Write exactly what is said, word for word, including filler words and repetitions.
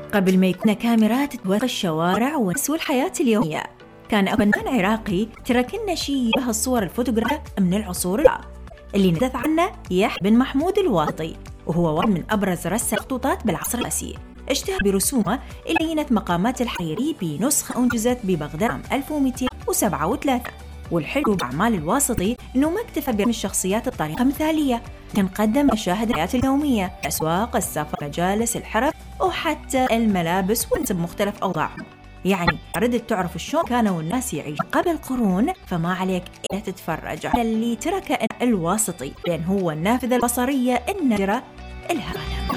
قبل ما يكون كاميرات توثق الشوارع والناس والحياة اليومية، كان فنان عراقي ترك لنا شيء به الصور الفوتوغرافية من العصور الأولى اللي نتحدث عنه يحيى بن محمود الواسطي، وهو واحد من أبرز رسام الخطوطات بالعصر الأسي. اشتهر برسومه اللي بينت مقامات الحريري بنسخة أنجزت ببغداد عام ألف ومئتين وسبعة وثلاثين. والحلو بأعمال الواسطي إنه ما اكتفى برسم الشخصيات بطريقة مثالية، كان قدم مشاهد الحياة اليومية، الأسواق، السفر، مجالس الحرف، وحتى الملابس ونسب مختلف أوضاعهم. يعني ردت تعرف شلون كانوا الناس يعيشون قبل قرون، فما عليك إلا تتفرج على اللي ترك الواسطي، لأن هو النافذة البصرية النادرة الهرم.